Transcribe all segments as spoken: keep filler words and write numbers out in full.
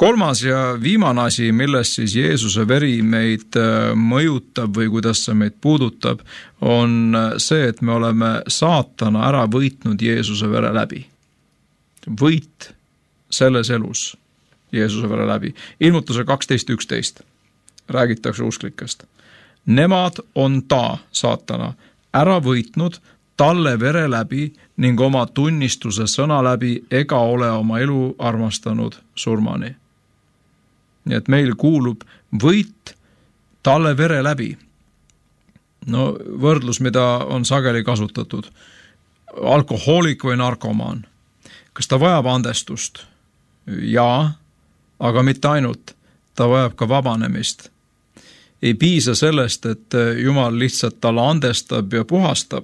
Kolmas ja viimane asi, milles siis Jeesuse veri meid mõjutab või kuidas see meid puudutab, on see, et me oleme saatana ära võitnud Jeesuse vere läbi. Võit selles elus Jeesuse vere läbi. Ilmutuse kaksteist üksteist räägitakse usklikest. Nemad on ta, saatana, ära võitnud talle vere läbi ning oma tunnistuse sõna läbi ega ole oma elu armastanud surmani. Nii et meil kuulub võit talle vere läbi. No võrdlus, mida on sageli kasutatud. Alkohoolik või narkomaan. Kas ta vajab andestust? Jaa, aga mitte ainult. Ta vajab ka vabanemist. Ei piisa sellest, et Jumal lihtsalt talle andestab ja puhastab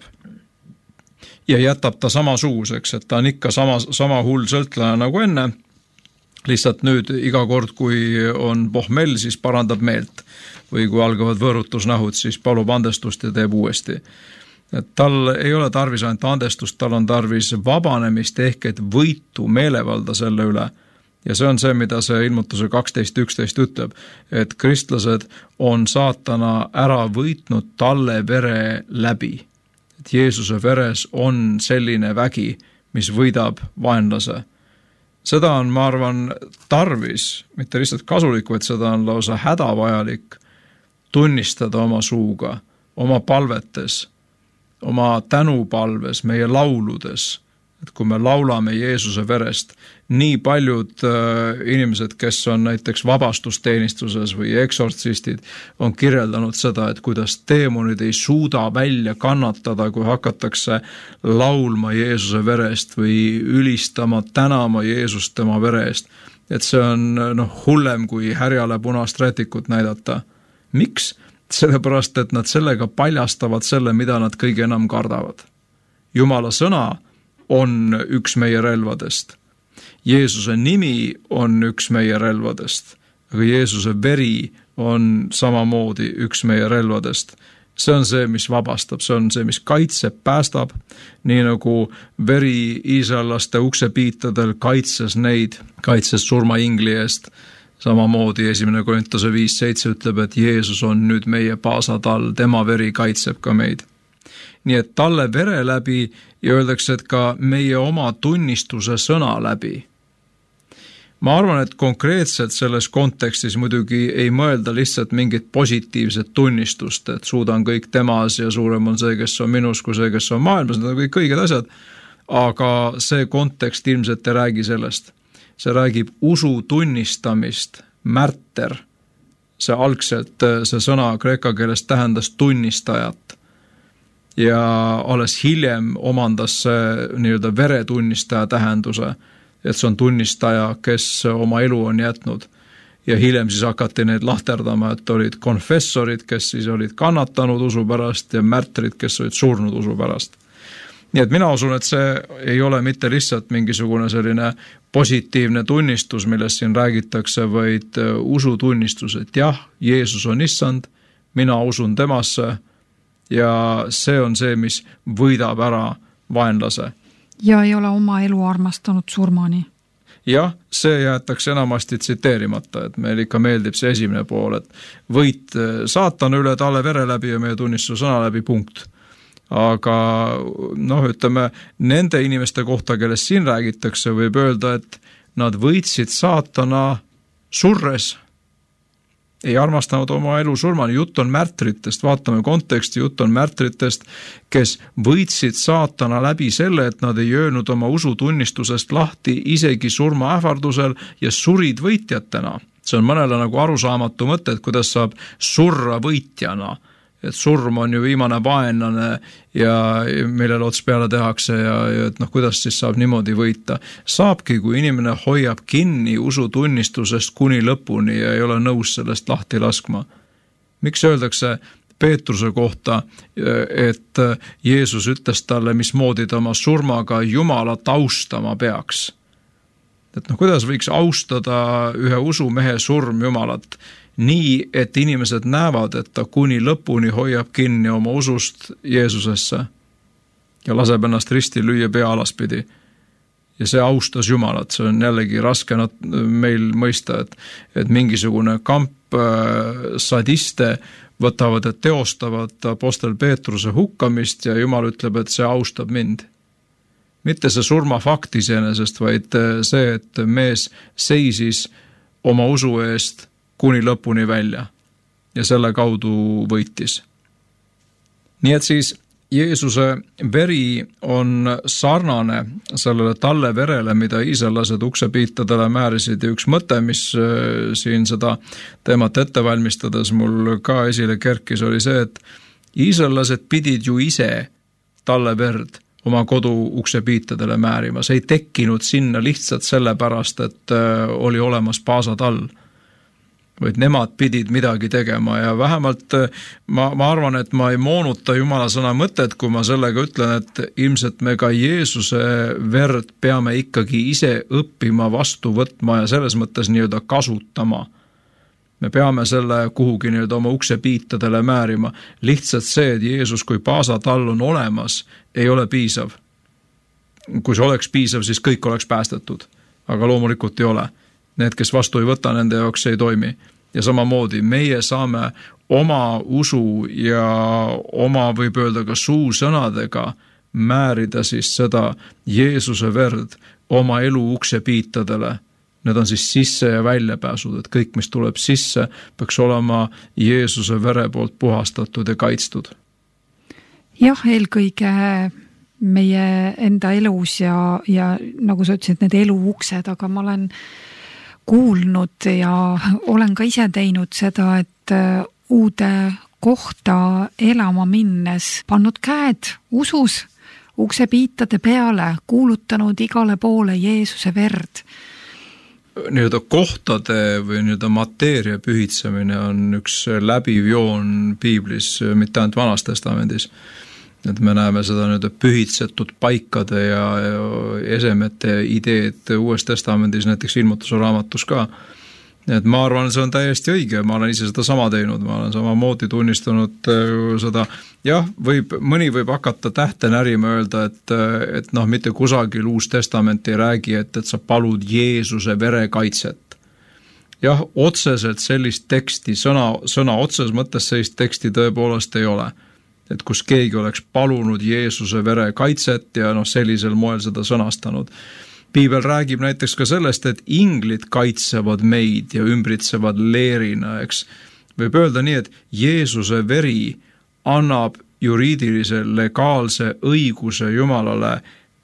ja jätab ta samasuguseks, et ta on ikka sama, sama hull sõltlaja nagu enne, lihtsalt nüüd iga kord, kui on pohmell, siis parandab meelt või kui algavad võõrutusnahud, siis palub andestust ja teeb uuesti. Et tal ei ole tarvis ainult andestust, tal on tarvis vabanemist ehk et võitu meelevalda selle üle. Ja see on see, mida see ilmutuse kaksteist üksteist ütleb, et kristlased on saatana ära võitnud talle vere läbi. Et Jeesuse veres on selline vägi, mis võidab vaenlase. Seda on, ma arvan, tarvis, mitte lihtsalt kasulik, vaid seda on lausa hädavajalik tunnistada oma suuga, oma palvetes, oma tänupalves, meie lauludes. Et kui me laulame Jeesuse verest, nii paljud äh, inimesed, kes on näiteks vabastusteenistuses või eksortsistid, on kirjeldanud seda, et kuidas teemonid ei suuda välja kannatada, kui hakatakse laulma Jeesuse verest või ülistama, tänama Jeesust tema vere eest. Et see on noh, hullem kui härjale punast rätikut näidata. Miks? Sellepärast, et nad sellega paljastavad selle, mida nad kõige enam kardavad. Jumala sõna on üks meie relvadest. Jeesuse nimi on üks meie relvadest, aga Jeesuse veri on samamoodi üks meie relvadest. See on see, mis vabastab, see on see, mis kaitseb, päästab, nii nagu veri iisraellaste uksepiitadel kaitses neid, kaitses surmaingli eest. Samamoodi esimene Korintuse viis seitse ütleb, et Jeesus on nüüd meie paasatall, tema veri kaitseb ka meid. Nii et talle vere läbi ja öeldakse, et ka meie oma tunnistuse sõna läbi. Ma arvan, et konkreetselt selles kontekstis muidugi ei mõelda lihtsalt mingit positiivset tunnistust, et suudan kõik temas ja suurem on see, kes on minus, kui see, kes on maailmas, need on kõik õiged asjad, aga see kontekst ilmselt ei räägi sellest. See räägib usu tunnistamist, märter, see algselt, see sõna kreeka keeles tähendas tunnistajat. Ja alles hiljem omandas see nii-öelda veretunnistaja tähenduse, et see on tunnistaja, kes oma elu on jätnud. Ja hiljem siis hakati neid lahterdama, et olid konfessorid, kes siis olid kannatanud usu pärast ja märtrid, kes olid surnud usu pärast. Nii et mina usun, et see ei ole mitte lihtsalt mingisugune selline positiivne tunnistus, millest siin räägitakse, vaid usutunnistus, et jah, Jeesus on issand, mina usun temasse, ja see on see, mis võidab ära vaenlase. Ja ei ole oma elu armastanud surmani. Jah, see jäetakse enamasti tsiteerimata, et meil ikka meeldib see esimene pool, et võit saatana üle talle vere läbi ja meie tunnistuse sõna läbi punkt. Aga noh, ütleme, nende inimeste kohta, kellest siin räägitakse, võib öelda, et nad võitsid saatana surres, ei armastanud oma elu surmani. Jutt on märtritest, vaatame konteksti, jutt on märtritest, kes võitsid saatana läbi selle, et nad ei öelnud oma usutunnistusest lahti isegi surma ähvardusel ja surid võitjatena. See on mõnele nagu arusaamatu mõte, et kuidas saab surra võitjana. Et surm on ju viimane vaenlane ja millele ots peale tehakse ja, ja et noh, kuidas siis saab niimoodi võita. Saabki, kui inimene hoiab kinni usutunnistusest kuni lõpuni ja ei ole nõus sellest lahti laskma. Miks öeldakse Peetruse kohta, et Jeesus ütles talle, mismoodi ta oma surmaga Jumala taustama peaks? Et noh, kuidas võiks austada ühe usumehe surm Jumalat? Nii, et inimesed näevad, et ta kuni lõpuni hoiab kinni oma usust Jeesusesse ja laseb ennast risti lüüa pea alaspidi. ja see austas Jumalat. See on jällegi raske meil mõista, et, et mingisugune kamp sadiste võtavad ja teostavad apostel Peetruse hukkamist ja Jumal ütleb, et see austab mind. Mitte see surmafakt iseenesest, vaid see, et mees seisis oma usu eest kuni lõpuni välja ja selle kaudu võitis. Nii et siis Jeesuse veri on sarnane sellele talle verele, mida iisraellased uksepiitadele määrisid ja üks mõte, mis siin seda teemat ette valmistades mul ka esile kerkis, oli see, et iisraellased pidid ju ise talle verd oma kodu uksepiitadele määrima. See ei tekkinud sinna lihtsalt sellepärast, et oli olemas paasatall, vaid nemad pidid midagi tegema ja vähemalt ma, ma arvan, et ma ei moonuta Jumala sõna mõtet, kui ma sellega ütlen, et ilmselt me ka Jeesuse verd peame ikkagi ise õppima, vastu võtma ja selles mõttes nii-öelda kasutama. Me peame selle kuhugi nii-öelda oma uksepiitadele määrima. Lihtsalt see, et Jeesus kui paasatall on olemas, ei ole piisav. Kui see oleks piisav, siis kõik oleks päästetud, aga loomulikult ei ole. Need, kes vastu ei võta, nende jaoks ei toimi. Ja samamoodi meie saame oma usu ja oma, võib öelda ka suusõnadega määrida siis seda Jeesuse verd oma elu uksepiitadele. Need on siis sisse- ja väljapääsud, et kõik, mis tuleb sisse, peaks olema Jeesuse vere poolt puhastatud ja kaitstud. Jah, eelkõige meie enda elus ja, ja nagu sa ütlesid, need elu uksed, aga ma olen kuulnud ja olen ka ise teinud seda, et uude kohta elama minnes pannud käed usus uksepiitade peale, kuulutanud igale poole Jeesuse verd. Nii-öelda kohtade või nii-öelda mateeria pühitsemine on üks läbiv joon piiblis, mitte ainult Vanas Testamendis. Et me näeme seda nüüd pühitsetud paikade ja esemete ideed Uues Testamendis, näiteks Ilmutuse raamatus ka. Et ma arvan, see on täiesti õige, ma olen ise seda sama teinud, ma olen samamoodi tunnistanud seda, jah, võib, mõni võib hakata tähte närima öelda, et, et noh, mitte kusagil Uus Testament ei räägi, et, et sa palud Jeesuse vere kaitset. Jah, otseselt sellist teksti, sõna, sõna otses mõttes sellist teksti tõepoolest ei ole. Et kus keegi oleks palunud Jeesuse vere kaitset ja noh, sellisel moel seda sõnastanud. Piibel räägib näiteks ka sellest, et inglid kaitsevad meid ja ümbritsevad leerina, eks. Võib öelda nii, et Jeesuse veri annab juriidilise legaalse õiguse Jumalale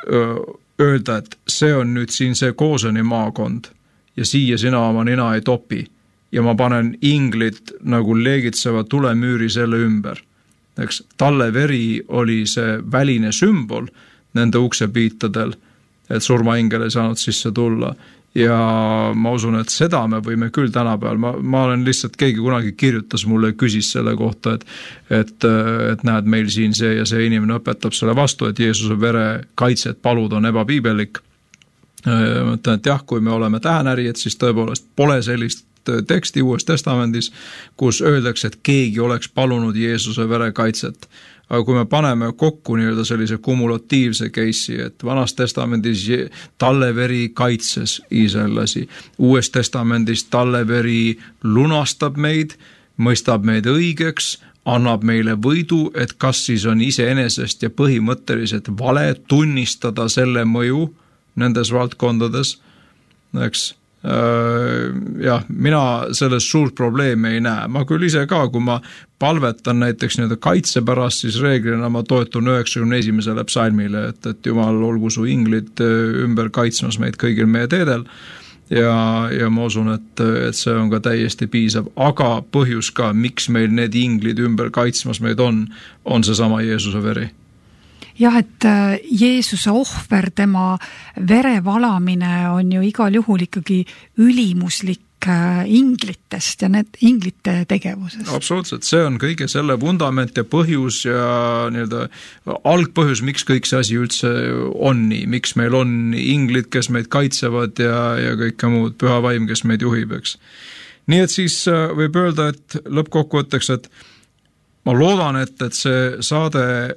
öelda, et see on nüüd siin see Kooseni maakond ja siia sina oma nina ei topi ja ma panen inglid nagu leegitseva tulemüüri selle ümber. Eks, talle veri oli see väline sümbol nende uksepiitadel, et surmaingel ei saanud sisse tulla ja ma usun, et seda me võime küll tänapäeval, ma, ma olen lihtsalt, keegi kunagi kirjutas mulle, küsis selle kohta, et, et, et näed, meil siin see ja see inimene õpetab selle vastu, et Jeesuse vere kaitset palud on ebapiibelik. Ma ütlen, et jah, kui me oleme tähenärijad, siis tõepoolest pole sellist teksti Uues Testamendis, kus öeldakse, et keegi oleks palunud Jeesuse vere kaitset. Aga kui me paneme kokku nii-öelda sellise kumulatiivse case'i, et Vanas Testamendis talle veri kaitses iisraellasi, Uues Testamendis talle veri lunastab meid, mõistab meid õigeks, annab meile võidu, et kas siis on iseenesest ja põhimõtteliselt vale tunnistada selle mõju nendes valdkondades, eks. Jah, mina selles suurt probleemi ei näe. Ma küll ise ka, kui ma palvetan näiteks nii-öelda kaitse pärast, siis reeglina ma toetun üheksakümne esimesele psalmile, et, et Jumal olgu su inglid ümber kaitsmas meid kõigil meie teedel ja, ja ma usun, et, et see on ka täiesti piisav, aga põhjus ka, miks meil need inglid ümber kaitsmas meid on, on see sama Jeesuse veri. Jah, et Jeesuse ohver, tema vere valamine on ju igal juhul ikkagi ülimuslik inglitest ja need inglite tegevusest. Absoluutselt, see on kõige selle vundament ja põhjus ja nii-öelda algpõhjus, miks kõik see asi üldse on nii, miks meil on inglid, kes meid kaitsevad ja, ja kõike muud, püha vaim, kes meid juhib, eks. Nii et siis võib öelda, et lõppkokkuvõtteks, et ma loodan, et, et see saade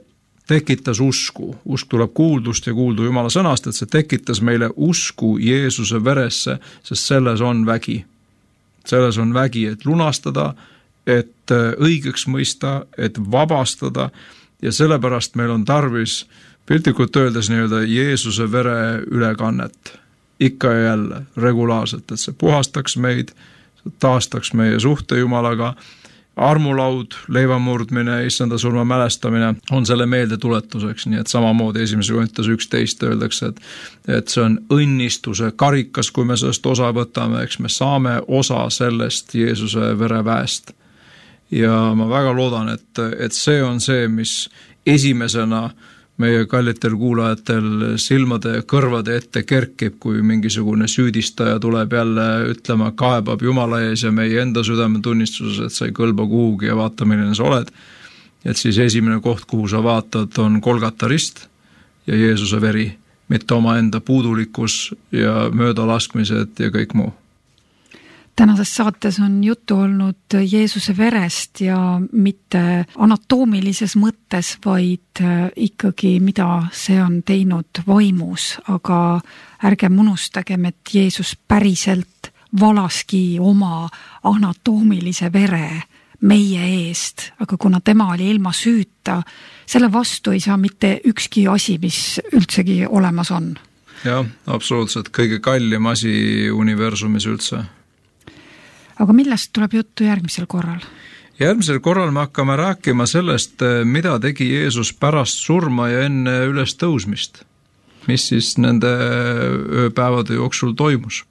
tekitas usku. Usk tuleb kuuldust ja kuuldu Jumala sõnast, et see tekitas meile usku Jeesuse veresse, sest selles on vägi. Selles on vägi, et lunastada, et õigeks mõista, et vabastada ja sellepärast meil on tarvis piltlikult öeldes nii-öelda Jeesuse vere ülekannet. Ikka ja jälle, regulaarselt, et see puhastaks meid, taastaks meie suhte Jumalaga. Armulaud, leivamurdmine, issanda surma mälestamine on selle meelde tuletuseks, nii et samamoodi esimese Korinthuse üksteist öeldakse, et, et see on õnnistuse karikas, kui me sellest osa võtame, eks me saame osa sellest Jeesuse vereväest. Ja ma väga loodan, et, et see on see, mis esimesena meie kallitel kuulajatel silmade ja kõrvade ette kerkib, kui mingisugune süüdistaja tuleb jälle ütlema, kaebab Jumala ees ja meie enda südametunnistuses, et sa ei kõlba kuhugi ja vaata, milline sa oled. Et siis esimene koht, kuhu sa vaatad, on Golgata rist ja Jeesuse veri, mitte oma enda puudulikkus ja möödalaskmised ja kõik muu. Tänases saates on juttu olnud Jeesuse verest ja mitte anatoomilises mõttes, vaid ikkagi mida see on teinud vaimus, aga ärgem unustagem, et Jeesus päriselt valaski oma anatoomilise vere meie eest, aga kuna tema oli ilma süüta, selle vastu ei saa mitte ükski asi, mis üldsegi olemas on. Jah, absoluutselt, kõige kallim asi universumis üldse. Aga millest tuleb juttu järgmisel korral? Järgmisel korral me hakkame rääkima sellest, mida tegi Jeesus pärast surma ja enne üles tõusmist. Mis siis nende ööpäevade jooksul toimus?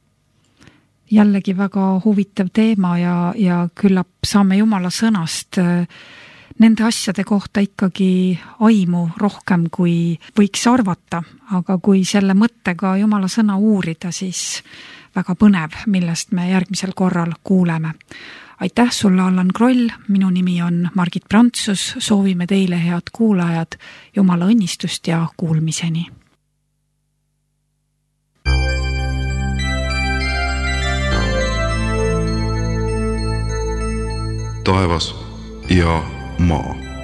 Jällegi väga huvitav teema ja, ja küllap saame Jumala sõnast nende asjade kohta ikkagi aimu rohkem, kui võiks arvata. Aga kui selle mõttega Jumala sõna uurida, siis väga põnev, millest me järgmisel korral kuuleme. Aitäh sulle, Allan Kroll, minu nimi on Margit Prantsus, soovime teile head kuulajad, Jumala õnnistust ja kuulmiseni. Taevas ja maa.